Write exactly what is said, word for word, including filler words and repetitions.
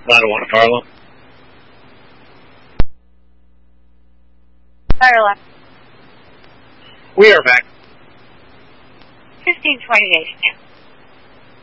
nine oh one Carla. Carla. We are back. fifteen twenty-eight.